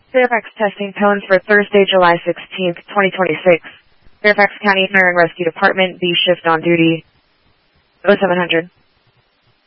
Fairfax testing tones for Thursday, July 16th, 2026. Fairfax County Fire and Rescue Department, B shift on duty. 0700.